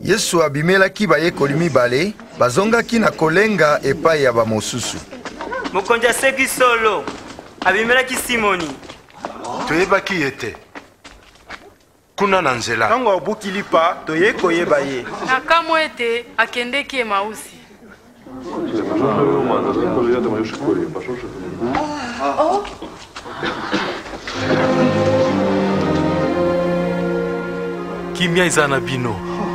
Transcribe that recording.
Yesu abimelaki bayekoli mibale bazongaki na kolenga epai ya bamosusu. Mokonzi aseki solo abimelaki Simoni. Toyebaki yete kuna na nzela ntango abukili pa toye koyeba ye na kamwe ete akendeki Emausi. Kimia eza na bino.